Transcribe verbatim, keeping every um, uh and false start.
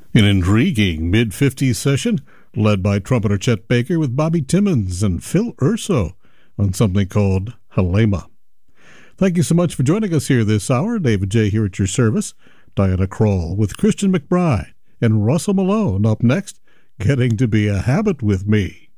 An intriguing mid-fifties session led by trumpeter Chet Baker with Bobby Timmons and Phil Urso on something called Halema. Thank you so much for joining us here this hour. David J. here at your service. Diana Kroll with Christian McBride and Russell Malone up next, Getting to Be a Habit with Me.